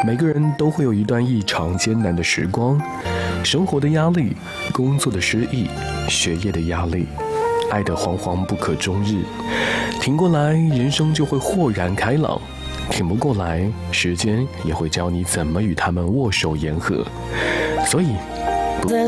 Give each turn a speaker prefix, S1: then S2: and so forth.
S1: 每个人都会有一段异常艰难的时光，生活的压力，工作的失意，学业的压力，爱得惶惶不可终日。挺过来，人生就会豁然开朗；挺不过来，时间也会教你怎么与他们握手言和。所以